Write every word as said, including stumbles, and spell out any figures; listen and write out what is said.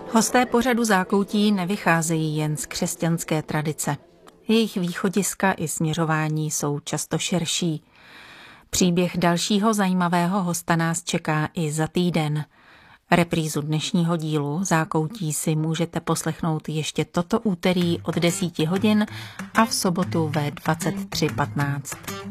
Hosté pořadu Zákoutí nevycházejí jen z křesťanské tradice. Jejich východiska i směřování jsou často širší. Příběh dalšího zajímavého hosta nás čeká i za týden. Reprízu dnešního dílu Zákoutí si můžete poslechnout ještě toto úterý od deseti hodin a v sobotu ve dvacet tři patnáct.